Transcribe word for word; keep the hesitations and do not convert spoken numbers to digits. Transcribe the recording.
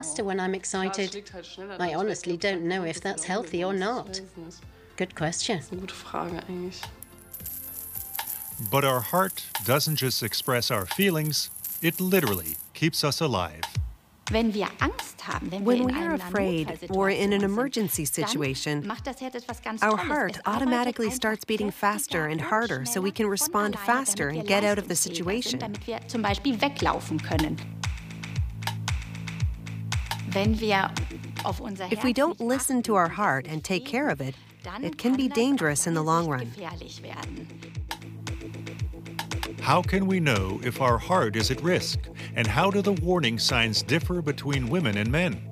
faster when I'm excited. I honestly don't know if that's healthy or not. Good question. But our heart doesn't just express our feelings, it literally keeps us alive. Wenn wir Angst haben, wenn wir When in we are einer afraid or in an Notfallsituation emergency sind, dann situation, macht das Herz etwas ganz our Tolles. heart Es arbeitet automatically einfach starts beating kräftiger faster and und harder so we schneller can von respond alleine, faster damit and wir get out of the leistungsfähiger situation. sind, damit wir zum Beispiel weglaufen können. Wenn wir auf unser If we Herz don't nicht listen to achten our und heart es and nicht take care of it, dann it can be kann das dangerous auf in the lange long Sicht run. gefährlich werden. How can we know if our heart is at risk? And how do the warning signs differ between women and men?